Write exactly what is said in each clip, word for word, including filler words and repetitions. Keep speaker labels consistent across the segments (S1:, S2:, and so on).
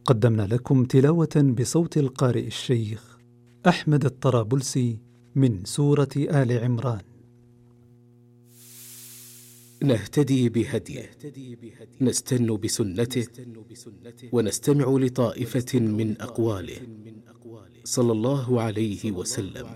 S1: قدمنا لكم تلاوة بصوت القارئ الشيخ أحمد الطرابلسي من سورة آل عمران.
S2: نهتدي بهديه، نستن بسنته، ونستمع لطائفة من أقواله صلى الله عليه وسلم.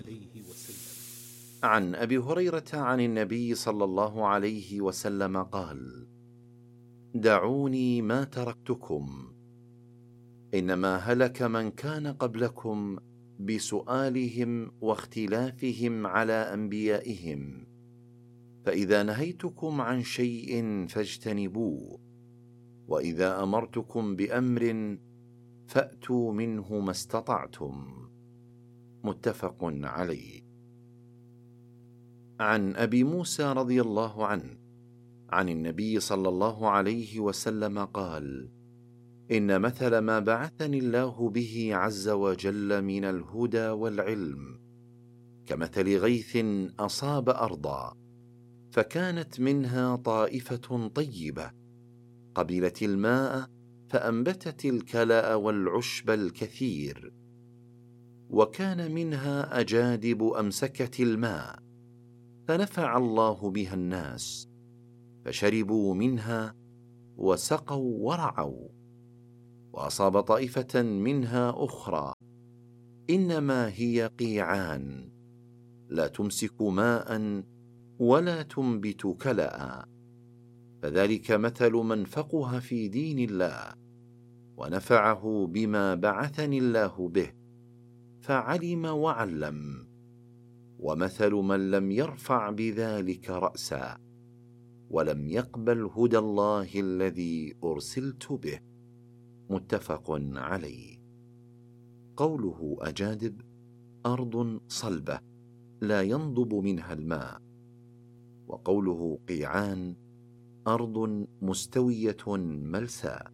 S3: عن أبي هريرة عن النبي صلى الله عليه وسلم قال: دعوني ما تركتكم، إنما هلك من كان قبلكم بسؤالهم واختلافهم على أنبيائهم، فإذا نهيتكم عن شيء فاجتنبوه، وإذا أمرتكم بأمر فأتوا منه ما استطعتم. متفق عليه. عن أبي موسى رضي الله عنه عن النبي صلى الله عليه وسلم قال: إن مثل ما بعثني الله به عز وجل من الهدى والعلم كمثل غيث أصاب أرضا، فكانت منها طائفة طيبة قبلت الماء فأنبتت الكلأ والعشب الكثير، وكان منها أجادب أمسكت الماء فنفع الله بها الناس، فشربوا منها وسقوا ورعوا. وأصاب طائفة منها أخرى إنما هي قيعان لا تمسك ماء ولا تنبت كلأ، فذلك مثل من فقه في دين الله ونفعه بما بعثني الله به فعلم وعلم، ومثل من لم يرفع بذلك رأسا ولم يقبل هدى الله الذي أرسلت به. متفق عليه. قوله أجادب أرض صلبة لا ينضب منها الماء، وقوله قيعان أرض مستوية ملساء.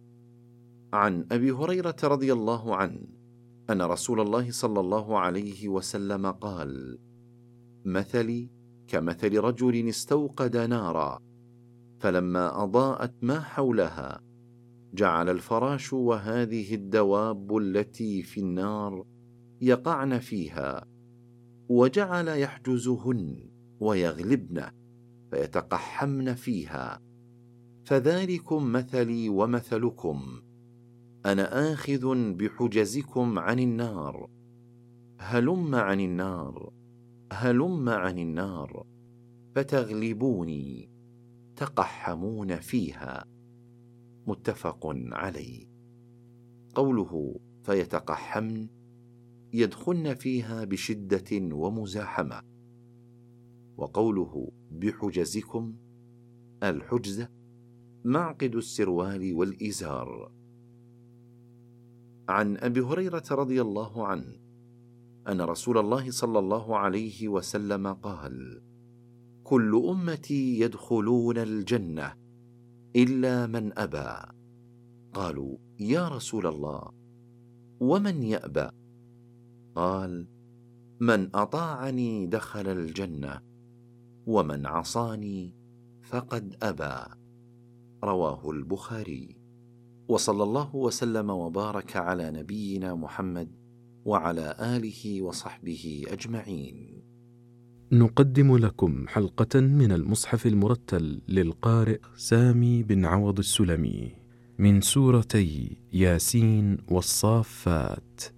S3: عن أبي هريرة رضي الله عنه أن رسول الله صلى الله عليه وسلم قال: مثلي كمثل رجل استوقد نارا، فلما أضاءت ما حولها جعل الفراش وهذه الدواب التي في النار يقعن فيها، وجعل يحجزهن ويغلبن فيتقحمن فيها، فذلكم مثلي ومثلكم، أنا آخذ بحجزكم عن النار، هلم عن النار هلم عن النار فتغلبوني، تقحمون فيها. متفق عليه. قوله فيتقحمن يدخلن فيها بشدة ومزاحمة، وقوله بحجزكم الحجز معقد السروال والإزار. عن أبي هريرة رضي الله عنه أن رسول الله صلى الله عليه وسلم قال: كل أمتي يدخلون الجنة إلا من أبى. قالوا: يا رسول الله ومن يأبى؟ قال: من أطاعني دخل الجنة، ومن عصاني فقد أبى. رواه البخاري. وصلى الله وسلم وبارك على نبينا محمد وعلى آله وصحبه أجمعين.
S4: نقدم لكم حلقة من المصحف المرتل للقارئ سامي بن عوض السلمي من سورتي ياسين والصافات.